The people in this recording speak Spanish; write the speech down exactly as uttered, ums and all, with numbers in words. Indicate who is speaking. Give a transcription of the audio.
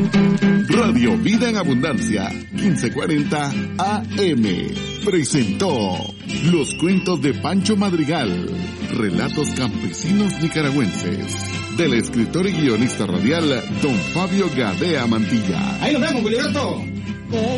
Speaker 1: Radio Vida en Abundancia, quince cuarenta A M, presentó Los Cuentos de Pancho Madrigal, relatos campesinos nicaragüenses, del escritor y guionista radial Don Fabio Gadea Mantilla.
Speaker 2: Ahí nos vemos, Gilberto.